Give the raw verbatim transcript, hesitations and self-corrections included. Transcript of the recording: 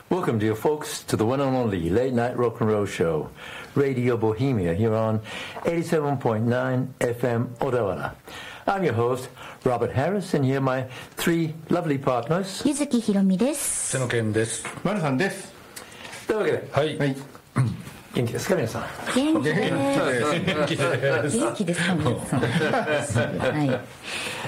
Welcome, dear folks, to the one and only Late Night Rock and Roll Show, Radio Bohemia, here on eighty-seven point nine F M Odawara. I'm your host, Robert Harris, and here are my three lovely partners. 柚木ひろみです。 瀬野健です。 丸さんです。 というわけで、 はい。はい、 元気ですか皆さん。 元気です。 元気です。 元気ですか皆さん。はい。